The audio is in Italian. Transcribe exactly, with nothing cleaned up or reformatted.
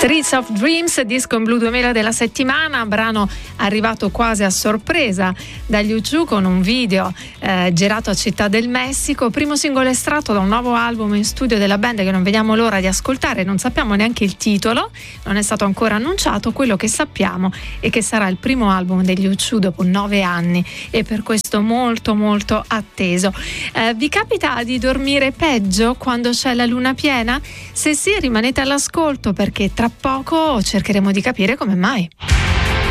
Streets of Dreams, disco in blu duemila della settimana, brano arrivato quasi a sorpresa dagli U due con un video eh, girato a Città del Messico, primo singolo estratto da un nuovo album in studio della band che non vediamo l'ora di ascoltare, non sappiamo neanche il titolo, non è stato ancora annunciato. Quello che sappiamo è che sarà il primo album degli U due dopo nove anni e per questo molto molto atteso. Eh, vi capita di dormire peggio quando c'è la luna piena? Se sì, rimanete all'ascolto perché tra poco cercheremo di capire come mai.